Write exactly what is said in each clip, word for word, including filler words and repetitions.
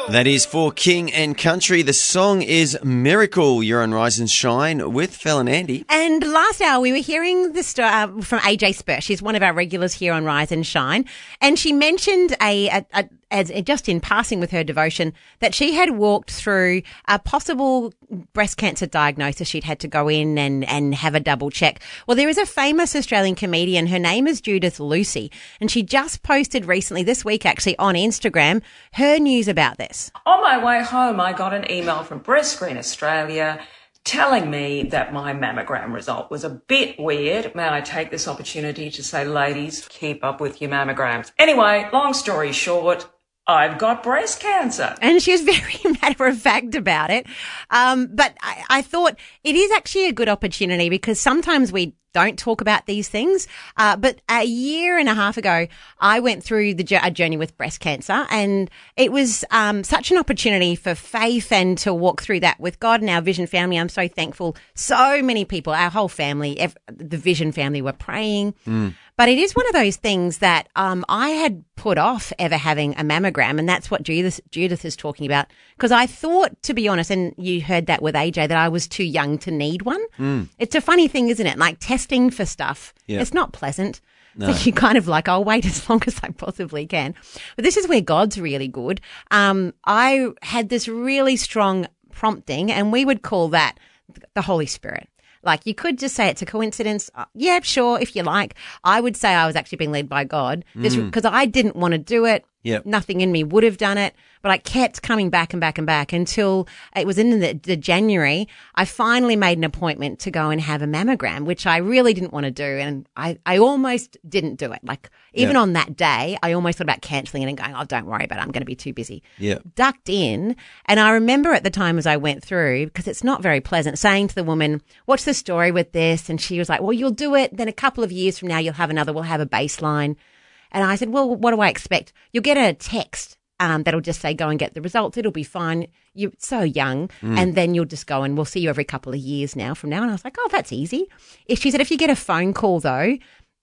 That is for King and Country. The song is Miracle. You're on Rise and Shine with Phil and Andy. And last hour we were hearing the story uh, from A J Spur. She's one of our regulars here on Rise and Shine. And she mentioned a, a, a as just in passing with her devotion that she had walked through a possible breast cancer diagnosis. She'd had to go in and, and have a double check. Well, there is a famous Australian comedian. Her name is Judith Lucy, and she just posted recently, this week actually, on Instagram, her news about this. On my way home, I got an email from Breast Screen Australia telling me that my mammogram result was a bit weird. May I take this opportunity to say, ladies, keep up with your mammograms. Anyway, long story short, I've got breast cancer. And she was very matter of fact about it. Um, but I, I thought it is actually a good opportunity because sometimes we don't talk about these things. Uh, but a year and a half ago, I went through the a journey with breast cancer, and it was um, such an opportunity for faith and to walk through that with God and our Vision family. I'm so thankful. So many people, our whole family, ev- the Vision family were praying. Mm. But it is one of those things that um, I had put off ever having a mammogram, and that's what Judith, Judith is talking about. Because I thought, to be honest, and you heard that with A J, that I was too young to need one. Mm. It's a funny thing, isn't it? Like testing for stuff. Yep. It's not pleasant. No. So you kind of like, I'll wait as long as I possibly can. But this is where God's really good. Um, I had this really strong prompting, and we would call that the Holy Spirit. Like, you could just say it's a coincidence. Uh, yeah, sure, if you like. I would say I was actually being led by God because mm. I didn't want to do it. Yep. Nothing in me would have done it, but I kept coming back and back and back until it was in the, the January. I finally made an appointment to go and have a mammogram, which I really didn't want to do. And I, I almost didn't do it. Like, even yep. on that day, I almost thought about cancelling it and going, oh, don't worry about it. I'm going to be too busy. Yep. Ducked in. And I remember at the time as I went through, because it's not very pleasant, saying to the woman, what's the story with this? And she was like, well, you'll do it. Then a couple of years from now, you'll have another. We'll have a baseline. And I said, well, what do I expect? You'll get a text um, that'll just say, go and get the results. It'll be fine. You're so young. Mm. And then you'll just go and we'll see you every couple of years now from now. And I was like, oh, that's easy. If she said, if you get a phone call, though,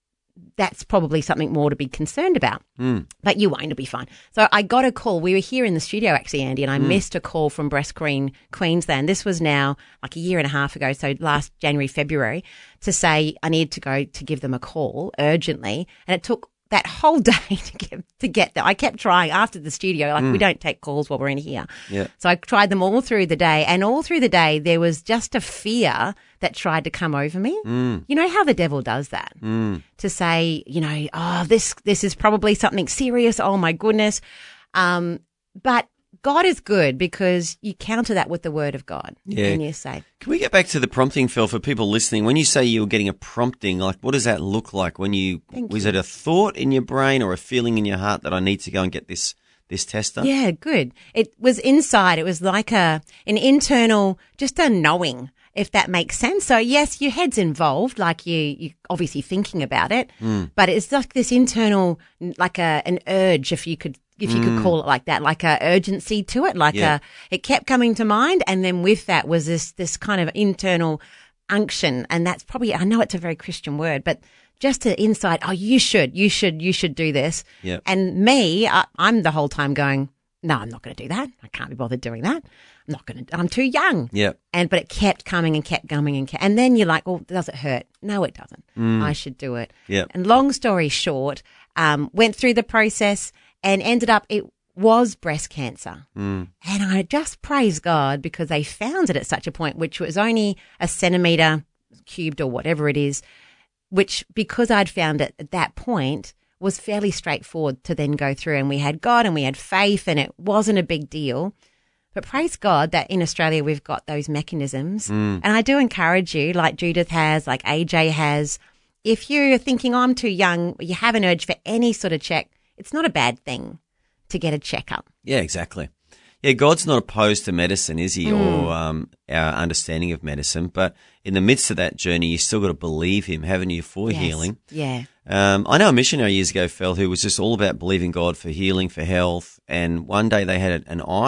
that's probably something more to be concerned about. Mm. But you won't, it'll be fine. So I got a call. We were here in the studio, actually, Andy, and I mm. missed a call from Breast Screen Queensland. This was now like a year and a half ago, so last January, February, to say I needed to go to give them a call urgently. And it took that whole day to get to get there. I kept trying after the studio, like mm. we don't take calls while we're in here. Yeah. So I tried them all through the day, and all through the day there was just a fear that tried to come over me. Mm. You know how the devil does that? Mm. To say, you know, oh, this this is probably something serious. Oh my goodness. Um, but God is good because you counter that with the word of God. Yeah. And you say. Can we get back to the prompting, Phil, for people listening? When you say you were getting a prompting, like what does that look like? When you Thank was you. it a thought in your brain or a feeling in your heart that I need to go and get this this test done? Yeah, good. It was inside. It was like a an internal, just a knowing, if that makes sense. So yes, your head's involved, like you you obviously thinking about it, mm. but it's like this internal, like a an urge, if you could. If you mm. could call it like that, like a urgency to it, like yeah. a, it kept coming to mind. And then with that was this, this kind of internal unction. And that's probably, I know it's a very Christian word, but just to insight, oh, you should, you should, you should do this. Yep. And me, I, I'm the whole time going, no, I'm not going to do that. I can't be bothered doing that. I'm not going to, I'm too young. Yeah. And, but it kept coming and kept coming and kept, and then you're like, well, does it hurt? No, it doesn't. Mm. I should do it. Yeah. And long story short, um, went through the process and ended up, it was breast cancer. Mm. And I just praise God because they found it at such a point, which was only a centimetre cubed or whatever it is, which because I'd found it at that point was fairly straightforward to then go through. And we had God and we had faith and it wasn't a big deal. But praise God that in Australia we've got those mechanisms. Mm. And I do encourage you, like Judith has, like A J has, if you're thinking, oh, I'm too young, you have an urge for any sort of check, it's not a bad thing to get a checkup. Yeah, exactly. Yeah, God's not opposed to medicine, is he, Mm. or um, our understanding of medicine. But in the midst of that journey, you still got to believe him, haven't you, for Yes. healing? Yeah. Um, I know a missionary years ago, Phil, who was just all about believing God for healing, for health. And one day they had an eye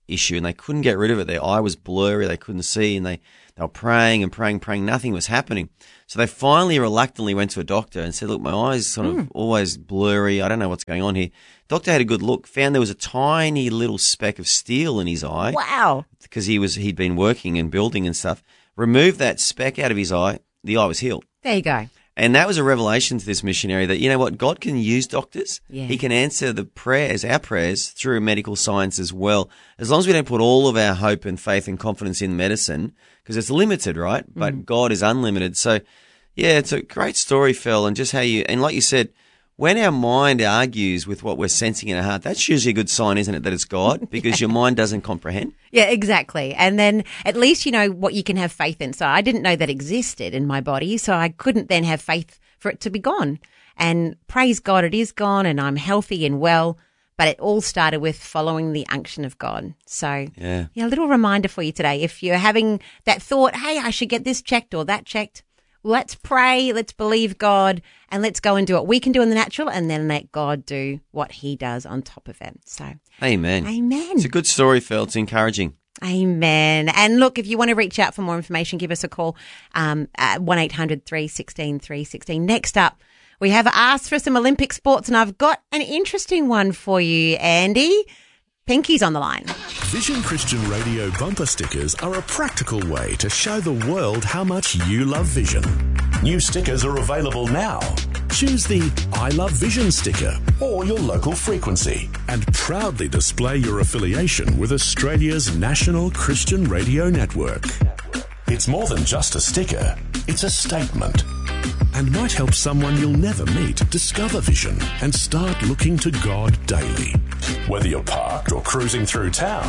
issue and they couldn't get rid of it. Their eye was blurry, they couldn't see, and they, they were praying and praying, praying. Nothing was happening. So they finally reluctantly went to a doctor and said, look, my eye's sort of mm. always blurry. I don't know what's going on here. Doctor had a good look, found there was a tiny little speck of steel in his eye. Wow. Because he was, he'd been working and building and stuff. Removed that speck out of his eye. The eye was healed. There you go. And that was a revelation to this missionary that, you know what, God can use doctors. Yeah. He can answer the prayers, our prayers, through medical science as well. As long as we don't put all of our hope and faith and confidence in medicine, because it's limited, right? But mm. God is unlimited. So, yeah, it's a great story, Phil, and just how you, and like you said, when our mind argues with what we're sensing in our heart, that's usually a good sign, isn't it, that it's God, because your mind doesn't comprehend. Yeah, exactly. And then at least you know what you can have faith in. So I didn't know that existed in my body, so I couldn't then have faith for it to be gone. And praise God, it is gone and I'm healthy and well, but it all started with following the unction of God. So yeah, yeah, a little reminder for you today. If you're having that thought, hey, I should get this checked or that checked, let's pray, let's believe God, and let's go and do what we can do in the natural and then let God do what he does on top of it. So, amen. Amen. It's a good story, Phil. It's encouraging. Amen. And look, if you want to reach out for more information, give us a call um, at one eight hundred three one six three one six. Next up, we have asked for some Olympic sports, and I've got an interesting one for you, Andy. Pinky's on the line. Vision Christian Radio bumper stickers are a practical way to show the world how much you love Vision. New stickers are available now. Choose the I Love Vision sticker or your local frequency and proudly display your affiliation with Australia's national Christian radio network. It's more than just a sticker, it's a statement. And might help someone you'll never meet discover Vision and start looking to God daily. Whether you're parked or cruising through town,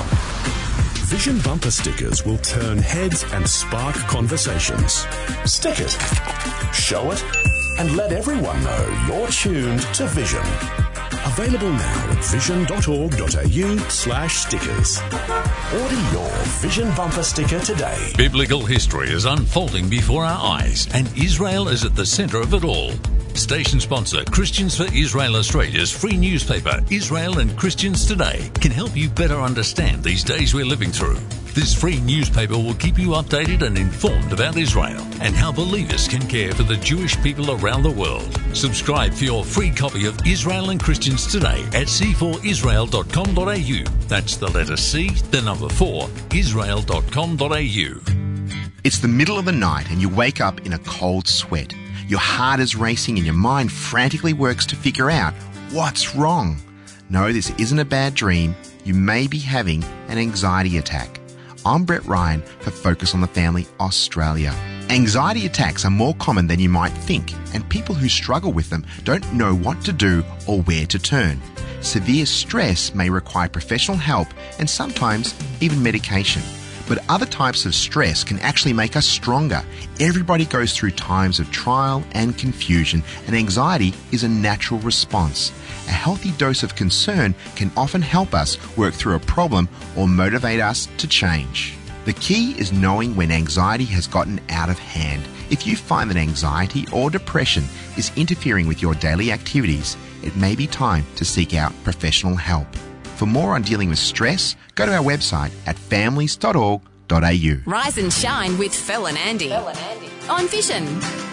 Vision bumper stickers will turn heads and spark conversations. Stick it, show it, and let everyone know you're tuned to Vision. Available now at vision.org.au slash stickers. Order your Vision bumper sticker today. Biblical history is unfolding before our eyes, and Israel is at the centre of it all. Station sponsor Christians for Israel Australia's free newspaper, Israel and Christians Today, can help you better understand these days we're living through. This free newspaper will keep you updated and informed about Israel and how believers can care for the Jewish people around the world. Subscribe for your free copy of Israel and Christians Today at c four israel dot com dot a u. That's the letter C, the number four, israel dot com dot a u. It's the middle of the night and you wake up in a cold sweat. Your heart is racing and your mind frantically works to figure out what's wrong. No, this isn't a bad dream. You may be having an anxiety attack. I'm Brett Ryan for Focus on the Family Australia. Anxiety attacks are more common than you might think, and people who struggle with them don't know what to do or where to turn. Severe stress may require professional help and sometimes even medication. But other types of stress can actually make us stronger. Everybody goes through times of trial and confusion, and anxiety is a natural response. A healthy dose of concern can often help us work through a problem or motivate us to change. The key is knowing when anxiety has gotten out of hand. If you find that anxiety or depression is interfering with your daily activities, it may be time to seek out professional help. For more on dealing with stress, go to our website at families dot org dot a u. Rise and shine with Phil and Andy, Phil and Andy. on Vision.